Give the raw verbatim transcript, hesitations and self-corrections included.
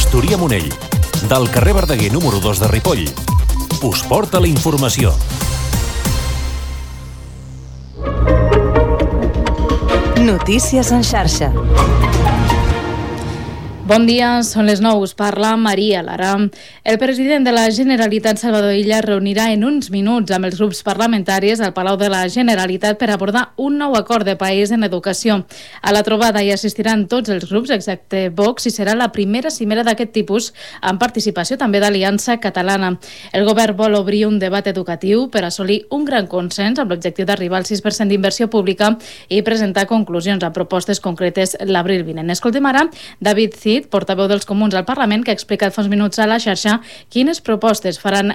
Astúria-Monell, del carrer Verdaguer número dos de Ripoll. Us porta la informació. Notícies en xarxa. Bon dia, són les nou, us parla Maria Lara. El president de la Generalitat, Salvador Illa, reunirà en uns minuts amb els grups parlamentaris al Palau de la Generalitat per abordar un nou acord de país en educació. A la trobada hi assistiran tots els grups, excepte Vox, i serà la primera cimera d'aquest tipus amb participació també d'Aliança Catalana. El govern vol obrir un debat educatiu per assolir un gran consens amb l'objectiu d'arribar al sis per cent d'inversió pública i presentar conclusions a propostes concretes l'abril vinent. Escoltem ara David Cid, portaveu dels Comuns al Parlament, que ha explicat fa uns minuts a la xarxa quines propostes faran